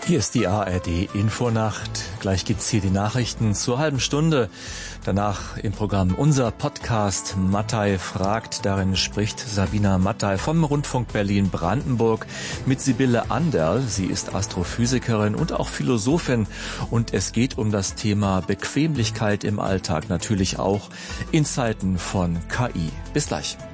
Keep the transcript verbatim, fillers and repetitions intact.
Hier ist die A R D-Infonacht. Gleich gibt's hier die Nachrichten zur halben Stunde. Danach im Programm unser Podcast Mattei fragt. Darin spricht Sabina Mattei vom Rundfunk Berlin-Brandenburg mit Sibylle Anderl. Sie ist Astrophysikerin und auch Philosophin. Und es geht um das Thema Bequemlichkeit im Alltag, natürlich auch in Zeiten von K I. Bis gleich.